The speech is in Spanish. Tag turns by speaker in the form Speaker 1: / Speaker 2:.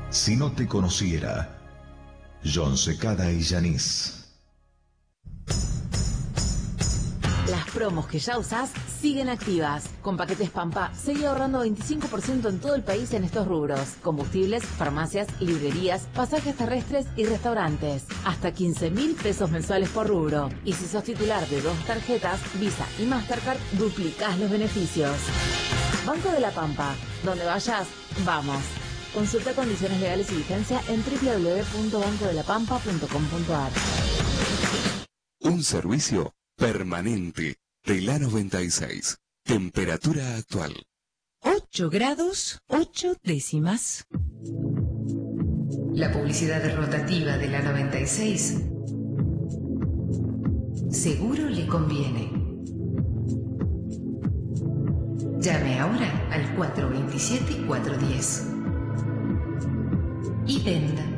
Speaker 1: Si no te conociera. John Secada y Yanis.
Speaker 2: Las promos que ya usás siguen activas. Con paquetes Pampa, seguí ahorrando 25% en todo el país en estos rubros. Combustibles, farmacias, librerías, pasajes terrestres y restaurantes. Hasta 15.000 pesos mensuales por rubro. Y si sos titular de 2 tarjetas, Visa y Mastercard, duplicás los beneficios. Banco de la Pampa. Donde vayas, vamos. Consulta condiciones legales y vigencia en www.bancodelapampa.com.ar.
Speaker 3: Un servicio permanente de la 96. Temperatura actual.
Speaker 4: 8 grados, 8 décimas.
Speaker 5: La publicidad rotativa de la 96 seguro le conviene. Llame ahora al 427-410 y venda.